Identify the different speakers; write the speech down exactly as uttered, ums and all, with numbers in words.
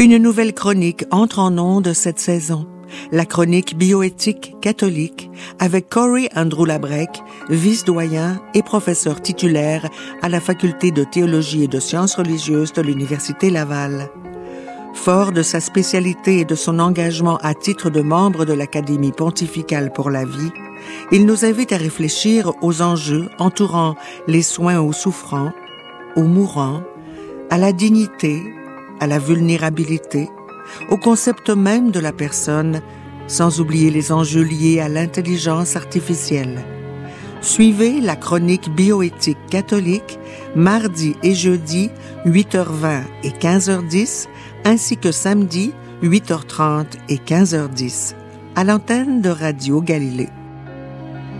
Speaker 1: Une nouvelle chronique entre en ondes cette saison. La chronique bioéthique catholique avec Corey Andrew Labrec, vice-doyen et professeur titulaire à la faculté de théologie et de sciences religieuses de l'Université Laval. Fort de sa spécialité et de son engagement à titre de membre de l'Académie pontificale pour la vie, il nous invite à réfléchir aux enjeux entourant les soins aux souffrants, aux mourants, à la dignité, à la vulnérabilité, au concept même de la personne, sans oublier les enjeux liés à l'intelligence artificielle. Suivez la chronique bioéthique catholique, mardi et jeudi, huit heures vingt et quinze heures dix, ainsi que samedi, huit heures trente et quinze heures dix, à l'antenne de Radio Galilée.